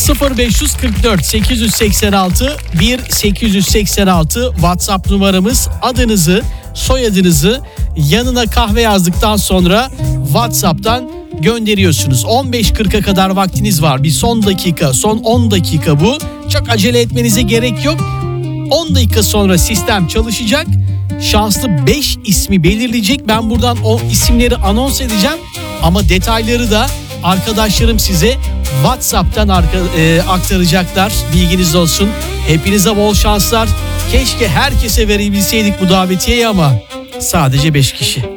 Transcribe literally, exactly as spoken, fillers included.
sıfır beş kırk dört sekiz yüz seksen altı bir sekiz yüz seksen altı WhatsApp numaramız. Adınızı, soyadınızı yanına kahve yazdıktan sonra WhatsApp'tan gönderiyorsunuz. on beş kırka kadar vaktiniz var. Bir son dakika, son on dakika bu. Çok acele etmenize gerek yok. on dakika sonra sistem çalışacak. Şanslı beş ismi belirleyecek. Ben buradan o isimleri anons edeceğim. Ama detayları da arkadaşlarım size WhatsApp'tan arka, e, aktaracaklar. Bilginiz olsun. Hepinize bol şanslar. Keşke herkese verebilseydik bu davetiyeyi ama sadece beş kişi.